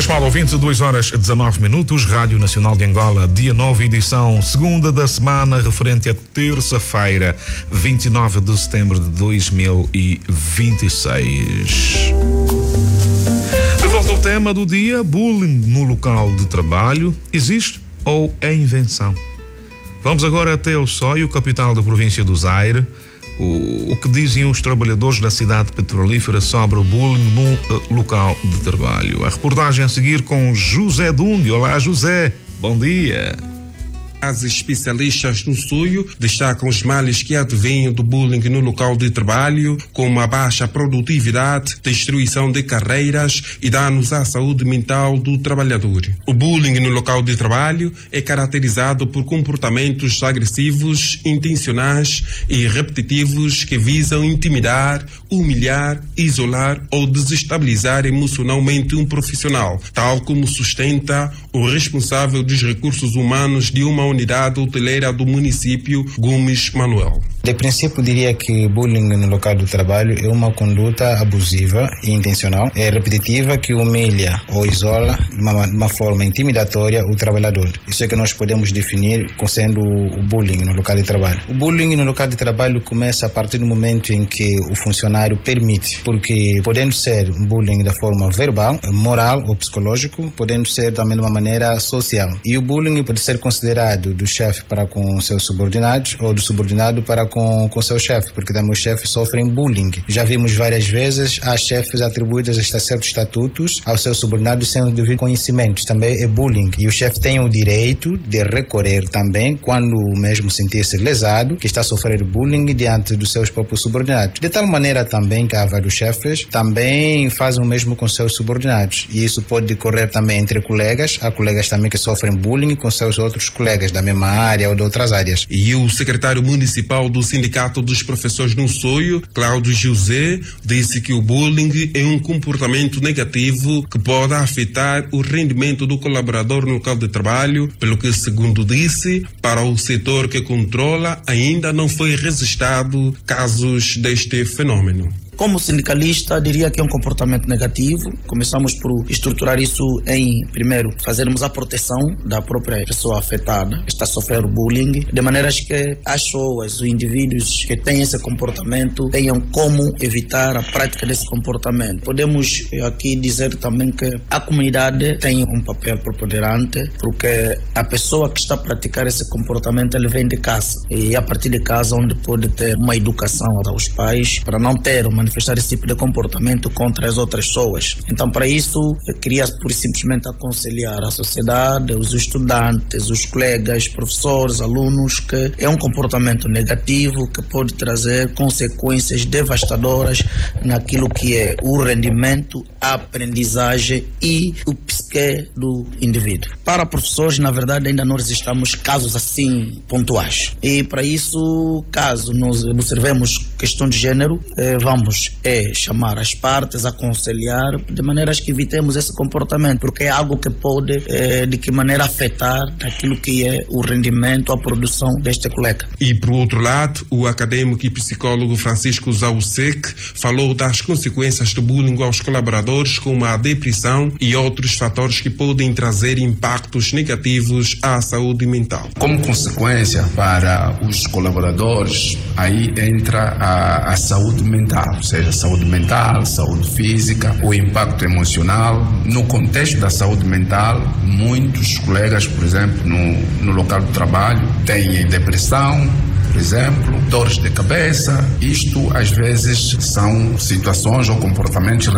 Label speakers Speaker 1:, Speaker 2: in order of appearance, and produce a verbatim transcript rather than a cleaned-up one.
Speaker 1: estimado ouvinte, duas horas e dezanove minutos, Rádio Nacional de Angola, dia nove, edição segunda da semana, referente a terça-feira, vinte e nove de setembro de dois mil e vinte e seis. De volta ao tema do dia, bullying no local de trabalho, existe ou é invenção? Vamos agora até o Sóio, capital da província do Zaire. O, o que dizem os trabalhadores da cidade petrolífera sobre o bullying no uh, local de trabalho? A reportagem a seguir com José Dung. Olá, José, bom dia.
Speaker 2: As especialistas no Sóio destacam os males que advêm do bullying no local de trabalho, como a baixa produtividade, destruição de carreiras e danos à saúde mental do trabalhador. O bullying no local de trabalho é caracterizado por comportamentos agressivos, intencionais e repetitivos que visam intimidar, humilhar, isolar ou desestabilizar emocionalmente um profissional, tal como sustenta o responsável dos recursos humanos de uma unidade hoteleira do município, Gomes Manuel.
Speaker 3: De princípio, diria que bullying no local do trabalho é uma conduta abusiva e intencional, é repetitiva, que humilha ou isola de uma, de uma forma intimidatória o trabalhador. Isso é que nós podemos definir como sendo o bullying no local de trabalho. O bullying no local de trabalho começa a partir do momento em que o funcionário permite, porque podendo ser bullying da forma verbal, moral ou psicológico, podendo ser também de uma maneira social. E o bullying pode ser considerado do chefe para com seus subordinados ou do subordinado para com, com seu chefe, porque também os chefes sofrem bullying. Já vimos várias vezes as chefes atribuídas a certos estatutos aos seus subordinados sem o devido conhecimento. Também é bullying. E o chefe tem o direito de recorrer também quando mesmo sentir-se lesado, que está a sofrer bullying diante dos seus próprios subordinados. De tal maneira também que há vários chefes também fazem o mesmo com seus subordinados. E isso pode decorrer também entre colegas. Há colegas também que sofrem bullying com seus outros colegas da mesma área ou de outras áreas.
Speaker 2: E o secretário municipal do Sindicato dos Professores no Sóio, Cláudio José, disse que o bullying é um comportamento negativo que pode afetar o rendimento do colaborador no local de trabalho, pelo que, segundo disse, para o setor que controla, ainda não foi registrado casos deste fenômeno.
Speaker 4: Como sindicalista, diria que é um comportamento negativo. Começamos por estruturar isso em, primeiro, fazermos a proteção da própria pessoa afetada, que está a sofrer bullying, de maneiras que as pessoas, os indivíduos que têm esse comportamento, tenham como evitar a prática desse comportamento. Podemos aqui dizer também que a comunidade tem um papel preponderante, porque a pessoa que está a praticar esse comportamento, ele vem de casa. E a partir de casa, onde pode ter uma educação aos pais, para não ter uma manifestar esse tipo de comportamento contra as outras pessoas. Então, para isso, eu queria pura e simplesmente aconselhar a sociedade, os estudantes, os colegas, professores, alunos, que é um comportamento negativo que pode trazer consequências devastadoras naquilo que é o rendimento, a aprendizagem e o psique do indivíduo. Para professores, na verdade, ainda não registramos casos assim pontuais. E para isso, caso nós observemos questão de gênero, eh, vamos é chamar as partes, aconselhar, de maneiras que evitemos esse comportamento, porque é algo que pode, é, de que maneira, afetar aquilo que é o rendimento, a produção deste colega.
Speaker 2: E, por outro lado, o acadêmico e psicólogo Francisco Zausek falou das consequências do bullying aos colaboradores, como a depressão e outros fatores que podem trazer impactos negativos à saúde mental.
Speaker 5: Como consequência para os colaboradores, aí entra a, a saúde mental, ou seja, saúde mental, saúde física, o impacto emocional. No contexto da saúde mental, muitos colegas, por exemplo, no, no local de trabalho, têm depressão, por exemplo, dores de cabeça. Isto, às vezes, são situações ou comportamentos